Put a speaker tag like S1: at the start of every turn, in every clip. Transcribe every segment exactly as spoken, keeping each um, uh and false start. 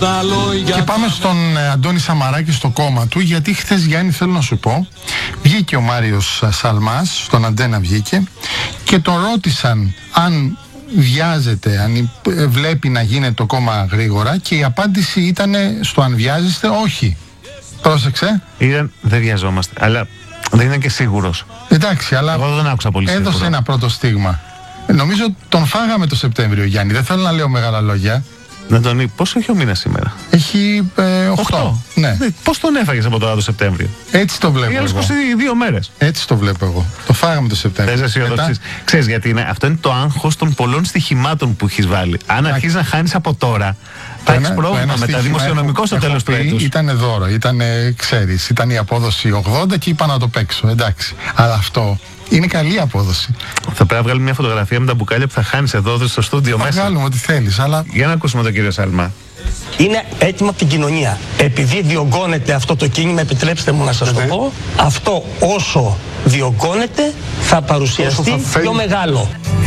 S1: Και πάμε στον ε, Αντώνη Σαμαρά και στο κόμμα του, γιατί χθες, Γιάννη, θέλω να σου πω, βγήκε ο Μάριος Σαλμάς, στον Αντένα βγήκε, και τον ρώτησαν αν βιάζεται, αν βλέπει να γίνεται το κόμμα γρήγορα, και η απάντηση ήταν στο αν βιάζεστε, όχι. Πρόσεξε.
S2: Ήταν, δεν βιαζόμαστε, αλλά δεν είναι και σίγουρος.
S1: Εντάξει, αλλά
S2: εγώ δεν άκουσα πολύ
S1: έδωσε
S2: σίγουρο.
S1: ένα πρώτο στίγμα. Νομίζω τον φάγαμε το Σεπτέμβριο, Γιάννη. Δεν θέλω να λέω μεγάλα λόγια.
S2: Να τον πόσο έχει ο μήνας σήμερα?
S1: Έχει ε, οκτώ. Ναι.
S2: Πώς τον έφαγες από τώρα το Σεπτέμβριο?
S1: Έτσι το βλέπω εγώ.
S2: είκοσι δύο μέρες.
S1: Έτσι το βλέπω εγώ. Το φάγαμε το Σεπτέμβριο.
S2: Θες αισιοδοξείς. Ξέρεις γιατί είναι? Αυτό είναι το άγχος των πολλών στοιχημάτων που έχεις βάλει. Αν αρχίσεις να χάνεις από τώρα, θα έχεις πρόβλημα με τα δημοσιονομικό στο τέλος του έτους.
S1: Ήταν δώρο, ήταν, ξέρεις, ήταν η απόδοση ογδόντα και είπα να το παίξω. Εντάξει. Αλλά αυτό είναι καλή απόδοση.
S2: Θα πρέπει να βγάλουμε μια φωτογραφία με τα μπουκάλια που θα χάνεις εδώ στο στούντιο μέσα.
S1: Θα βγάλουμε ό,τι θέλεις, αλλά...
S2: Για να ακούσουμε τον κύριο Σαλμά.
S3: Είναι έτοιμο από την κοινωνία. Επειδή διωγγώνεται αυτό το κίνημα, επιτρέψτε μου να σας το πω, αυτό όσο διωγγώνεται θα παρουσιαστεί θα πιο μεγάλο.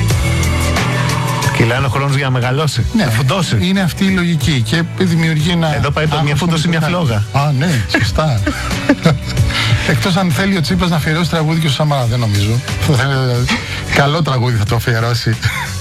S2: Κυλάει ο χρόνος για να μεγαλώσει.
S1: Ναι,
S2: να φουντώσει.
S1: Είναι αυτή η λογική και δημιουργεί ένα...
S2: Εδώ πάει το μια φούντωση, μια φλόγα.
S1: Α, ναι, σωστά. Εκτός αν θέλει ο Τσίπρας να αφιερώσει τραγούδι και ο Σαμαρά, δεν νομίζω. Καλό τραγούδι θα το αφιερώσει.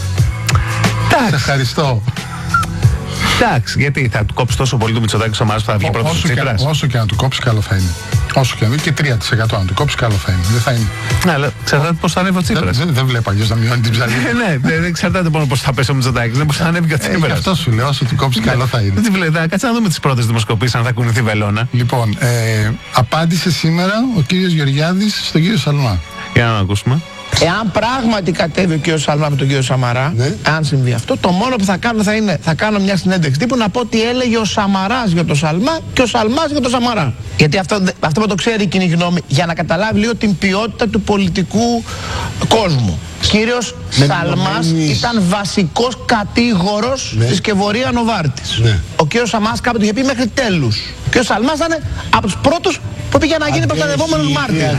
S1: Σε ευχαριστώ.
S2: Εντάξει, γιατί θα του κόψει τόσο πολύ το Μητσοτάκη ο Σαμαράς που θα βγει πρώτος ο Τσίπρας?
S1: Όσο και να του κόψει, καλό θα είναι. Όσο και να και τρία τοις εκατό να του κόψει, καλό θα είναι. Δεν θα είναι.
S2: Ναι, αλλά εξαρτάται πώς θα ανέβει ο Τσίπρας.
S1: Δεν, δεν βλέπω αλλιώς να μειώνει την ψαλίδα.
S2: Ναι, δεν εξαρτάται μόνο πώς θα πέσει ο Μητσοτάκης, δεν πώς θα ανέβει και ο Τσίπρας.
S1: Ε, αυτό σου λέω, όσο του κόψει, καλό θα είναι.
S2: Δεν τη βλέπω. Κάτσε να δούμε τις πρώτες δημοσκοπήσεις, αν θα κουνηθεί βελόνα.
S1: Λοιπόν, ε, απάντησε σήμερα ο κύριος Γεωργιάδης στον κύριο Σαλμά.
S2: Για να ακούσουμε.
S4: Εάν πράγματι κατέβει ο κύριος Σαλμά με τον κύριο Σαμαρά, ναι. αν συμβεί αυτό, το μόνο που θα κάνω θα είναι θα κάνω μια συνέντευξη τύπου να πω ότι έλεγε ο Σαμαράς για τον Σαλμά και ο Σαλμάς για τον Σαμαρά. Γιατί αυτό, αυτό που το ξέρει η κοινή γνώμη, για να καταλάβει λίγο την ποιότητα του πολιτικού κόσμου. Κύριος Σαλμάς ήταν βασικός κατήγορος ναι. της Κεβορία Νοβάρτης. Ναι. Ο κύριος Σαλμάς κάποτε είχε πει μέχρι τέλους. Ο κύριος Σαλμάς ήταν από τους πρώτους που πήγε να γίνει προστατευόμενος μάρτυρας.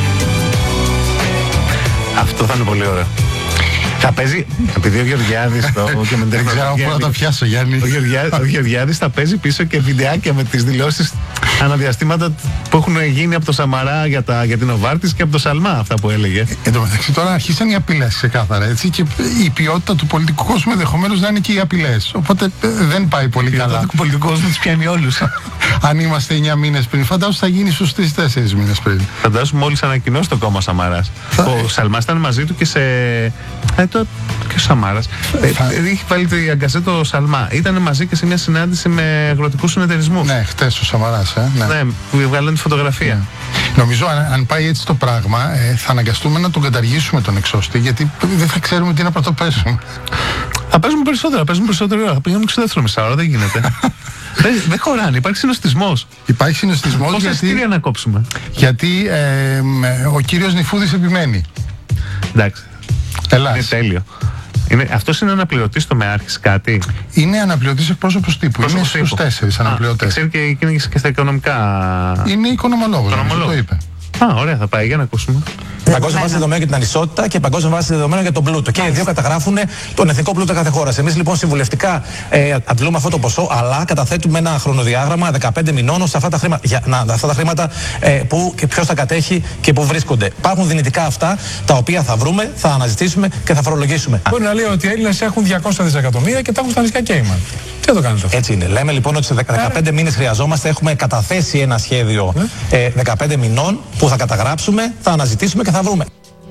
S2: Αυτό θα είναι πολύ ωραίο. Θα παίζει, επειδή ο Γεωργιάδης το και με
S1: δεν ξέρω πού να το πιάσω, Γιάννη.
S2: Ο, Γεωργιά, ο Γεωργιάδης θα παίζει πίσω και βιντεάκια με τις δηλώσεις αναδιαστήματα που έχουν γίνει από το Σαμαρά για, τα, για την Οβάρτης και από το Σαλμά, αυτά που έλεγε.
S1: Εν τω μεταξύ τώρα αρχίσαν οι απειλές ξεκάθαρα, έτσι, και η ποιότητα του πολιτικού κόσμου ενδεχομένως να είναι και οι απειλές. Οπότε δεν πάει πολύ καλά. Η ποιότητα
S2: του πολιτικού κόσμου τους πιάνει όλους.
S1: Αν είμαστε εννιά μήνες πριν, φαντάζομαι θα γίνει στους τρεις τέσσερις μήνες πριν.
S2: Φαντάζομαι μόλις ανακοινώσει το κόμμα Σαμαράς. Θα... Ο Σαλμάς ήταν μαζί του και σε. Ε, το... και ο Σαμάρας. Θα... Ε, έχει βάλει το αγκασέ το Σαλμά. Ήταν μαζί και σε μια συνάντηση με αγροτικούς συνεταιρισμούς.
S1: Ναι, χτες ο Σαμαράς, ε. Ναι,
S2: ναι που βγάλανε τη φωτογραφία. Ναι.
S1: Νομίζω αν, αν πάει έτσι το πράγμα, ε, θα αναγκαστούμε να τον καταργήσουμε τον εξώστη, γιατί δεν θα ξέρουμε τι να πρωτοπέσουμε.
S2: Θα παίζουμε περισσότερα, παίζουμε περισσότερη ώρα. Θα πηγαίνουμε και στο δεύτερο μισάωρο, δεν γίνεται. δεν, δεν χωράνε, υπάρχει συνοστισμός.
S1: Υπάρχει συνοστισμός.
S2: Πόσα εισιτήρια να κόψουμε?
S1: Γιατί ε, ο κύριος Νιφούδης επιμένει.
S2: Εντάξει.
S1: Ελλάς.
S2: Είναι τέλειο. Είναι, αυτός είναι αναπληρωτής στο ΜΕΑΡΧΙΣ κάτι?
S1: Είναι αναπληρωτής εκπρόσωπος τύπου. Πρόσωπος είναι στους τέσσερις αναπληρωτές.
S2: Ξέρει και, και, και στα οικονομικά.
S1: Είναι οικονομολόγος, το είπε.
S2: Α, ωραία, θα πάει, για να ακούσουμε.
S5: Παγκόσμια βάση δεδομένων για την ανισότητα και παγκόσμια βάση δεδομένων για τον πλούτο. Και οι δύο καταγράφουν τον εθνικό πλούτο κάθε χώρα. Εμείς λοιπόν συμβουλευτικά ε, αντλούμε αυτό το ποσό, αλλά καταθέτουμε ένα χρονοδιάγραμμα δεκαπέντε μηνών ώστε αυτά τα χρήματα, για, να, αυτά τα χρήματα ε, που και ποιος τα κατέχει και που βρίσκονται. Υπάρχουν δυνητικά αυτά τα οποία θα βρούμε, θα αναζητήσουμε και θα φορολογήσουμε.
S6: Μπορεί να λέει ότι οι Έλληνες έχουν διακόσια δισεκατομμύρια και τα έχουν στα νησιά Κέιμαν. Τι το κάνετε αυτό?
S5: Έτσι είναι. Λέμε λοιπόν ότι σε δεκαπέντε μήνες χρειαζόμαστε. Έχουμε καταθέσει ένα σχέδιο ε, δεκαπέντε μηνών που θα καταγράψουμε, θα αναζητήσουμε και θα βρούμε.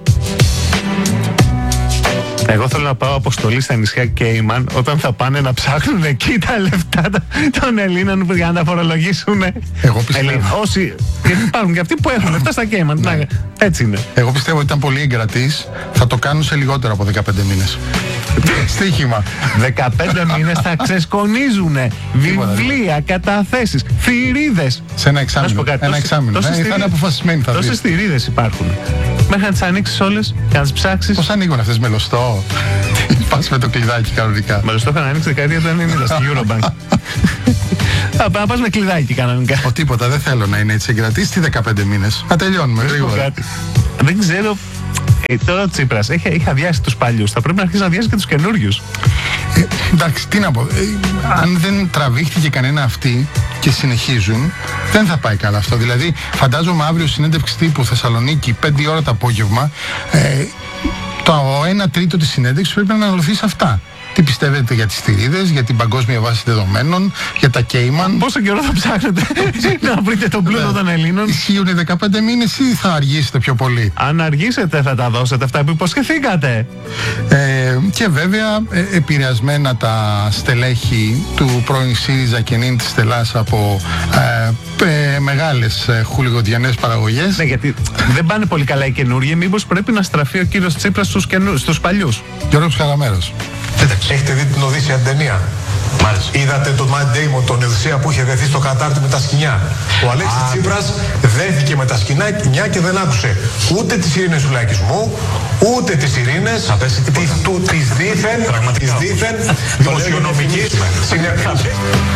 S2: Εγώ θέλω να πάω αποστολή στα νησιά Κέιμαν όταν θα πάνε να ψάχνουν εκεί τα λεφτά των Ελλήνων για να τα φορολογήσουν.
S1: Εγώ πιστεύω.
S2: Ελλήνων. Όσοι. Γιατί υπάρχουν και αυτοί που έχουν λεφτά στα Κέιμαν. Ναι. Έτσι είναι.
S1: Εγώ πιστεύω ότι ήταν πολύ εγκρατής. Θα το κάνουν σε λιγότερο από δεκαπέντε μήνες. Στοίχημα.
S2: δεκαπέντε μήνες θα ξεσκονίζουν βιβλία, καταθέσεις, θηρίδες.
S1: Σε ένα εξάμηνο. Ένα εξάμηνο. Θα είναι αποφασισμένοι θα δεις.
S2: Τόσες θηρίδες υπάρχουν. Μέχρι να τις ανοίξεις όλες και να τις ψάξεις.
S1: Πώς ανοίγουν αυτές με λωστό? Πας με το κλειδάκι κανονικά.
S2: Με λωστό είχαν ανοίξει δεκαετία του ενενήντα στη Eurobank. Να πας με κλειδάκι κανονικά.
S1: Ο τίποτα, δεν θέλω να είναι έτσι εγκρατής. Τι δεκαπέντε μήνες. Να τελειώνουμε γρήγορα.
S2: Δεν ξέρω. Ε, τώρα ο Τσίπρας έχει, έχει αδειάσει τους παλιούς. Θα πρέπει να αρχίσει να αδειάσει και τους καινούριους.
S1: Ε, Εντάξει, τι να πω. Ε, αν δεν τραβήχτηκε κανένα αυτή και συνεχίζουν, δεν θα πάει καλά αυτό. Δηλαδή, φαντάζομαι αύριο συνέντευξη τύπου Θεσσαλονίκη, πέντε ώρα το απόγευμα, ε, το ένα τρίτο της συνέντευξης πρέπει να αναλωθεί σε αυτά. Τι πιστεύετε για τις θηρίδες, για την παγκόσμια βάση δεδομένων, για τα Κέιμαν.
S2: Πόσο καιρό θα ψάχνετε να βρείτε τον πλούτο των Ελλήνων?
S1: Ισχύουν δεκαπέντε μήνες ή θα αργήσετε πιο πολύ?
S2: Αν αργήσετε θα τα δώσετε αυτά που υποσχεθήκατε.
S1: Ε, και βέβαια ε, επηρεασμένα τα στελέχη του πρώην ΣΥΡΙΖΑ και νυν της Στελάς από ε, ε, μεγάλες ε, χουλιγοδιανές παραγωγές.
S2: Ναι, γιατί δεν πάνε πολύ καλά οι καινούργοι. Μήπως πρέπει να στραφεί ο κύριος Τσίπρας στους, καινού, στους παλιούς?
S1: Γιώργος Καραμέρος.
S7: Έχετε δει την Οδύσσια ταινία? Μάλιστα. Είδατε τον Matt Damon, τον Οδυσσέα που είχε δεθεί στο κατάρτι με τα σκοινιά. Ο Αλέξης Τσίπρας δέθηκε με τα σκοινιά και δεν άκουσε ούτε τις ειρήνες του λαϊκισμού, ούτε τις ειρήνες της δίθεν, της δίθεν δημοσιονομικής συνεργασίας.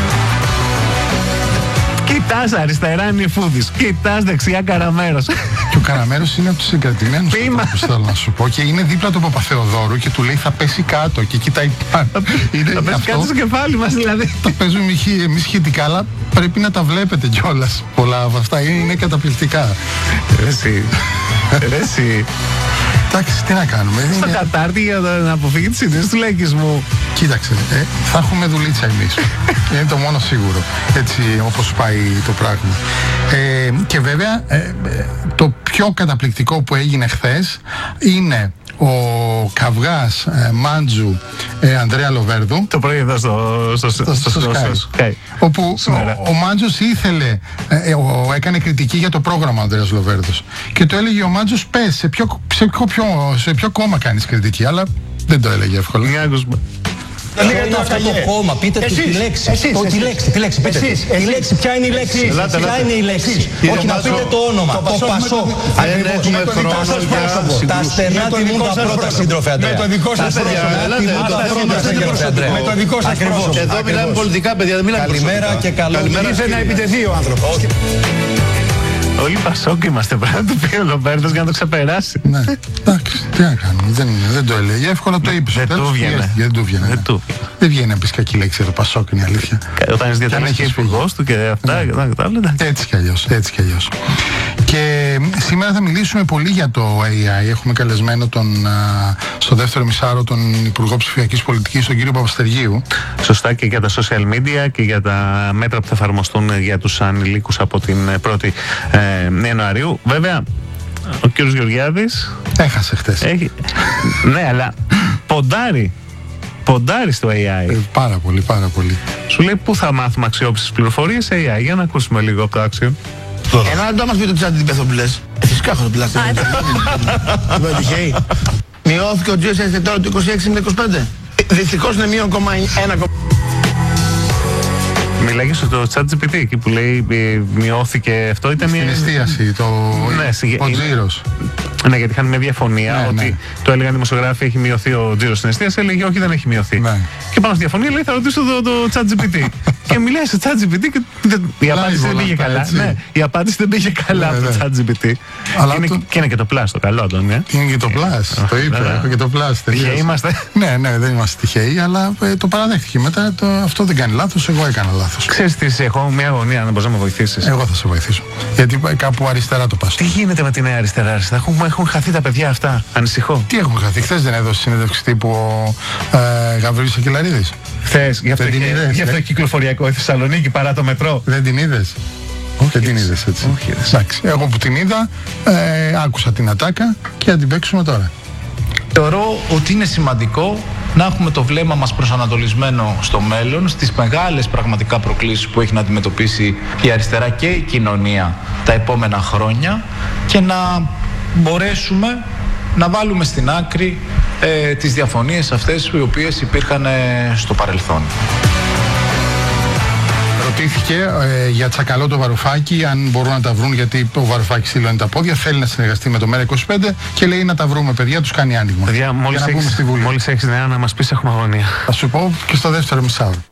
S2: Κοιτάς αριστερά είναι η Φούδης, κοιτάς δεξιά Καραμέρος.
S1: Και ο Καραμέρος είναι από τους συγκρατημένους ανθρώπους, θέλω να σου πω, και είναι δίπλα του Παπαθεοδόρου και του λέει θα πέσει κάτω και κοιτάει πάνω.
S2: Θα πέσει κάτω στο κεφάλι μας δηλαδή.
S1: Τα παίζουμε εμείς σχετικά, αλλά πρέπει να τα βλέπετε κιόλας. Πολλά από αυτά είναι, είναι καταπληκτικά.
S2: Ρε εσύ, ρε εσύ.
S1: Εντάξει, τι να κάνουμε.
S2: Στο είναι... κατάρτι για να αποφύγει τις ιδέες του λαϊκισμού.
S1: Κοίταξε, ε, θα έχουμε δουλίτσα εμείς. Είναι το μόνο σίγουρο. Έτσι όπως πάει το πράγμα. Ε, και βέβαια, ε, το πιο καταπληκτικό που έγινε χθες είναι ο καυγάς ε, Μάντζου ε, Ανδρέα Λοβέρδου.
S2: Το πρωί εδώ στο, στο, στο, στο, στο Sky.
S1: Okay. Όπου ο, ο Μάντζος ήθελε, ε, ο, έκανε κριτική για το πρόγραμμα ο Ανδρέας Λοβέρδος. Και το έλεγε ο Μάντζος, πες, σε ποιο, σε, ποιο, σε ποιο κόμμα κάνεις κριτική, αλλά δεν το έλεγε εύκολα.
S3: Ποιο είναι αυτό το κόμμα, πείτε του τη λέξη. Τη λέξη, τη λέξη, πείτε τη λέξη, ποια είναι η λέξη. Ποια είναι η λέξη. Όχι, να πείτε το όνομα. Το Πασόκ. Τα στενά τιμούν τα πρώτα, σύντροφε Αντρέα.
S4: Με το δικό σας πρόσωπο. Με το δικό σας πρόσωπο.
S8: Εδώ μιλάμε πολιτικά, παιδιά.
S3: Καλημέρα και καλό.
S4: Ήρθε να επιτεθεί ο άνθρωπος.
S2: Όλοι Πασόκ είμαστε, πρέπει να του πει ο Λοβέρδος για να το ξεπεράσει.
S1: Ναι, εντάξει, τι να κάνουμε, δεν, δεν το έλεγε, εύκολα το είπες.
S2: Δεν του βγαίνει.
S1: Δεν του βγαίνει. Δεν βγαίνει να πεις κακή λέξη το Πασόκ, είναι η αλήθεια.
S2: Όταν είσαι διατελής και υπουργός του και αυτά,
S1: έτσι κι αλλιώς, έτσι κι αλλιώς. Και σήμερα θα μιλήσουμε πολύ για το έι άι. Έχουμε καλεσμένο τον, στο δεύτερο μισάρο τον Υπουργό Ψηφιακής Πολιτικής, τον κύριο Παπαστεργίου.
S2: Σωστά, και για τα social media και για τα μέτρα που θα εφαρμοστούν για τους ανηλίκους από την πρώτη ε, Ιανουαρίου. Βέβαια, ο κύριος Γεωργιάδης
S1: έχασε χτες.
S2: Έχει... ναι, αλλά ποντάρει. Ποντάρει στο έι άι.
S1: Ε, πάρα πολύ, πάρα πολύ.
S2: Σου λέει πού θα μάθουμε αξιόπιστες πληροφορίες έι άι. Για να ακούσουμε λίγο από το άξιο.
S4: Ένα λεπτό μας πει το chat τι πέθω που λες. Φυσικά έχω το πλάστη. Δεν τυχαίει. Μειώθηκε ο τζι ες ες τώρα του είκοσι έξι με είκοσι πέντε. Δυστυχώς είναι μείον ένα.
S2: Μιλάγε στο ChatGPT εκεί που λέει μειώθηκε αυτό. Ήταν
S1: στην εστίαση, το
S2: ναι,
S1: ο τζίρος.
S2: Ναι, γιατί είχαν μια διαφωνία
S1: ναι,
S2: ότι
S1: ναι.
S2: το έλεγαν δημοσιογράφοι έχει μειωθεί ο τζίρος στην εστίαση, έλεγε όχι, δεν έχει μειωθεί.
S1: Ναι.
S2: Και πάνω στη διαφωνία λέει θα ρωτήσω το, το ChatGPT. Και μιλάει στο ChatGPT και η απάντηση δεν πήγε καλά. Ναι, η απάντηση δεν πήγε καλά από το ChatGPT. Και είναι και το Plus το καλό, Αντώνη.
S1: Είναι και το Plus, το είπε, έχω και το Plus.
S2: Τυχαίοι είμαστε.
S1: Ναι, ναι, δεν είμαστε τυχαίοι, αλλά το παραδέχτηκε μετά. Αυτό δεν κάνει λάθος, εγώ έκανα λάθος.
S2: Ξέρεις τι, έχω μια αγωνία, αν μπορείς να με βοηθήσεις.
S1: Εγώ θα σε βοηθήσω. Γιατί κάπου αριστερά το πας.
S2: Τι γίνεται με τη νέα αριστερά, έχουν, έχουν χαθεί τα παιδιά αυτά. Ανησυχώ.
S1: Τι έχουν χαθεί, χθες δεν έδωσε συνέντευξη τύπου ο ε, Γαβρίλης Σακελαρίδης.
S2: Χθες, γι' αυτό, γι αυτό έχει κυκλοφοριακό η Θεσσαλονίκη παρά το μετρό.
S1: Δεν την είδες? Όχι, δεν την είδες έτσι.
S2: Όχι,
S1: εντάξει. Εγώ που την είδα, ε, άκουσα την ατάκα και θα την παίξουμε τώρα.
S9: Θεωρώ ότι είναι σημαντικό να έχουμε το βλέμμα μας προσανατολισμένο στο μέλλον, στις μεγάλες πραγματικά προκλήσεις που έχει να αντιμετωπίσει η αριστερά και η κοινωνία τα επόμενα χρόνια και να μπορέσουμε να βάλουμε στην άκρη ε, τις διαφωνίες αυτές οι οποίες υπήρχαν ε, στο παρελθόν.
S1: Ρωτήθηκε ε, για Τσακαλώτο το Βαρουφάκη, αν μπορούν να τα βρουν, γιατί ο Βαρουφάκης στείλανε τα πόδια, θέλει να συνεργαστεί με το ΜΕΡΑ είκοσι πέντε και λέει να τα βρούμε, παιδιά, τους κάνει άνοιγμα.
S2: Παιδιά, μόλις έχεις, μόλις έχεις νέα να μας πεις, έχουμε αγωνία.
S1: Θα σου πω και στο δεύτερο μισάωρο.